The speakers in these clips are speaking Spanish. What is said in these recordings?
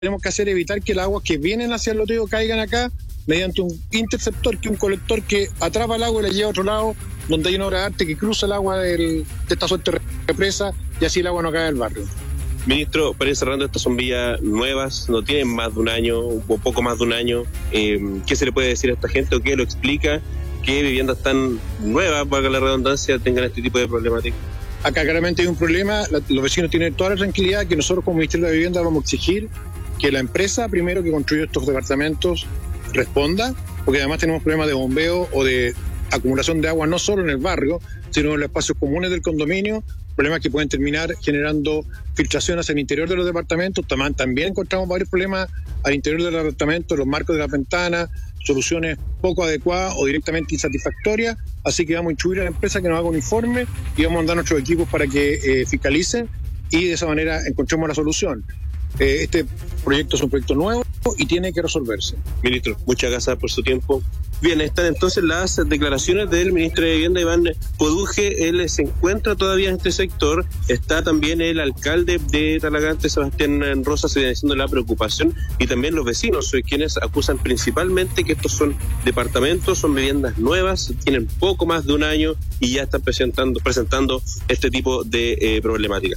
tenemos que hacer es evitar que las aguas que vienen hacia el loteo caigan acá mediante un interceptor, que un colector que atrapa el agua y la lleva a otro lado, donde hay una obra de arte que cruza el agua de esta suerte de represa, y así el agua no cae al barrio. Ministro, para ir cerrando, estas son vías nuevas, no tienen más de un año, o poco más de un año. ¿Qué se le puede decir a esta gente o qué lo explica que viviendas tan nuevas, valga la redundancia, tengan este tipo de problemática? Acá claramente hay un problema, los vecinos tienen toda la tranquilidad que nosotros como Ministerio de la Vivienda vamos a exigir que la empresa primero que construyó estos departamentos responda, porque además tenemos problemas de bombeo o de acumulación de agua no solo en el barrio, sino en los espacios comunes del condominio, problemas que pueden terminar generando filtraciones hacia el interior de los departamentos. También encontramos varios problemas al interior de los departamentos, los marcos de las ventanas, soluciones poco adecuadas o directamente insatisfactorias, así que vamos a instruir a la empresa que nos haga un informe y vamos a mandar a nuestros equipos para que fiscalicen y de esa manera encontremos la solución. Este proyecto es un proyecto nuevo y tiene que resolverse. Ministro, muchas gracias por su tiempo. Bien, están entonces las declaraciones del ministro de Vivienda, Iván Poduje. Él se encuentra todavía en este sector. Está también el alcalde de Talagante, Sebastián Rosas, evidenciando la preocupación, y también los vecinos, quienes acusan principalmente que estos son departamentos, son viviendas nuevas, tienen poco más de un año y ya están presentando este tipo de problemáticas.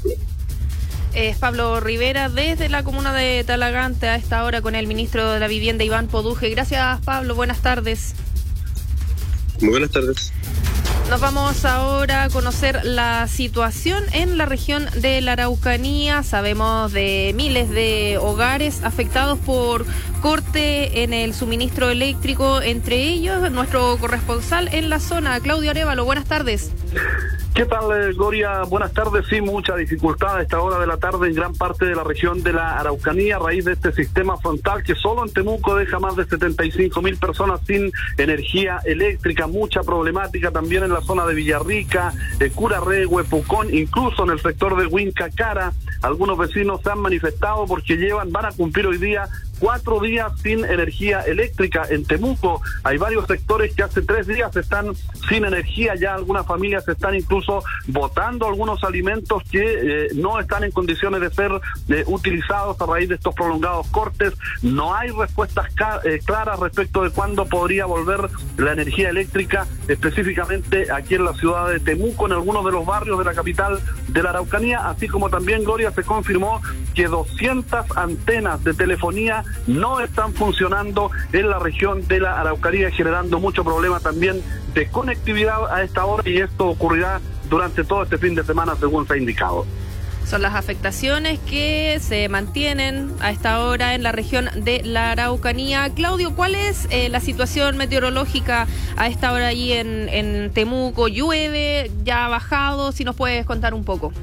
Es Pablo Rivera desde la comuna de Talagante a esta hora con el ministro de la Vivienda, Iván Poduje. Gracias, Pablo. Buenas tardes. Muy buenas tardes. Nos vamos ahora a conocer la situación en la región de la Araucanía. Sabemos de miles de hogares afectados por corte en el suministro eléctrico, entre ellos nuestro corresponsal en la zona, Claudio Arévalo. Buenas tardes. ¿Qué tal, Gloria? Buenas tardes. Sí, mucha dificultad a esta hora de la tarde en gran parte de la región de la Araucanía a raíz de este sistema frontal que solo en Temuco deja más de 75.000 personas sin energía eléctrica. Mucha problemática también en la zona de Villarrica, Curarrehue, Pucón, incluso en el sector de Huincacara. Algunos vecinos se han manifestado porque van a cumplir hoy día 4 días sin energía eléctrica en Temuco. Hay varios sectores que hace 3 días están sin energía, ya algunas familias están incluso botando algunos alimentos que no están en condiciones de ser utilizados a raíz de estos prolongados cortes. No hay respuestas claras respecto de cuándo podría volver la energía eléctrica, específicamente aquí en la ciudad de Temuco, en algunos de los barrios de la capital de la Araucanía, así como también, Gloria, se confirmó que 200 antenas de telefonía no están funcionando en la región de la Araucanía, generando mucho problema también de conectividad a esta hora, y esto ocurrirá durante todo este fin de semana, según se ha indicado. Son las afectaciones que se mantienen a esta hora en la región de la Araucanía. Claudio, ¿cuál es la situación meteorológica a esta hora allí en Temuco? ¿Llueve? ¿Ya ha bajado? Si nos puedes contar un poco.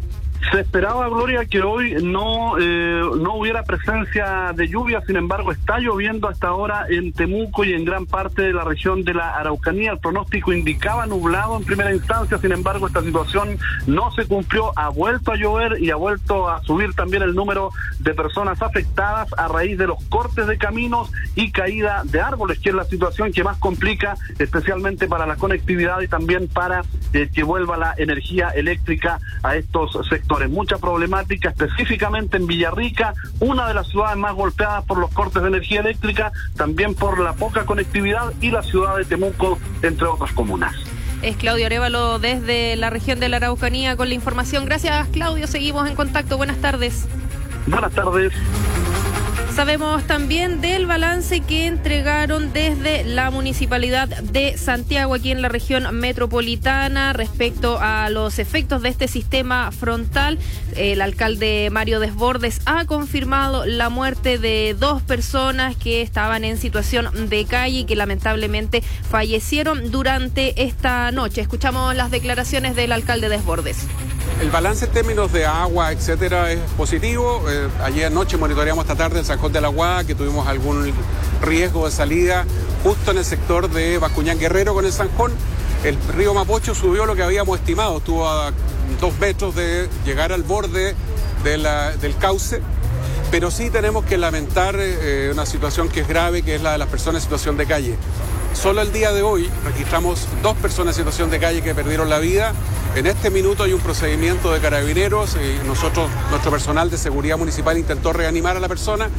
Se esperaba, Gloria, que hoy no hubiera presencia de lluvia, sin embargo está lloviendo hasta ahora en Temuco y en gran parte de la región de la Araucanía. El pronóstico indicaba nublado en primera instancia, sin embargo esta situación no se cumplió, ha vuelto a llover y ha vuelto a subir también el número de personas afectadas a raíz de los cortes de caminos y caída de árboles, que es la situación que más complica, especialmente para la conectividad y también para que vuelva la energía eléctrica a estos sectores. Mucha problemática específicamente en Villarrica, una de las ciudades más golpeadas por los cortes de energía eléctrica, también por la poca conectividad, y la ciudad de Temuco, entre otras comunas. Es Claudio Arévalo desde la región de la Araucanía con la información. Gracias, Claudio. Seguimos en contacto. Buenas tardes. Buenas tardes. Sabemos también del balance que entregaron desde la Municipalidad de Santiago, aquí en la región metropolitana, respecto a los efectos de este sistema frontal. El alcalde Mario Desbordes ha confirmado la muerte de 2 personas que estaban en situación de calle y que lamentablemente fallecieron durante esta noche. Escuchamos las declaraciones del alcalde Desbordes. El balance en términos de agua, etcétera, es positivo. Ayer anoche monitoreamos esta tarde en San Juan de la Guada, que tuvimos algún riesgo de salida justo en el sector de Bascuñán Guerrero con el Sanjón. El río Mapocho subió lo que habíamos estimado, estuvo a 2 metros de llegar al borde del cauce. pero sí tenemos que lamentar una situación que es grave, que es la de las personas en situación de calle. Solo el día de hoy registramos 2 personas en situación de calle que perdieron la vida. En este minuto hay un procedimiento de carabineros y nuestro personal de seguridad municipal intentó reanimar a la persona,